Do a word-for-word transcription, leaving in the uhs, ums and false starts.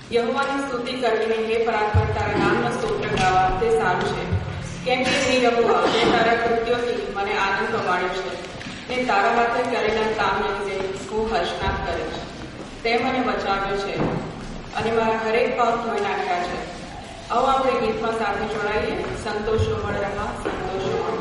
યહોવાની સ્તુતિ કરવીને હે પરાત્પર તારા નામનો સ્તોત્ર ગાવા તે સારું છે, કેમ કે હે યહોવા તે તારા કૃત્યોથી મને આનંદ પમાડ્યો છે ને તારા હાથે કરેલા કામને લીધે હું હર્ષનાદ કરીશ. તે મને બચાવ્યો છે અને મારા હરેક પાપ ધોઈ નાખ્યા છે. આવો આપણે ગીતમાં સાથે જોડાઈએ. સંતોષ મળ રહા સંતોષ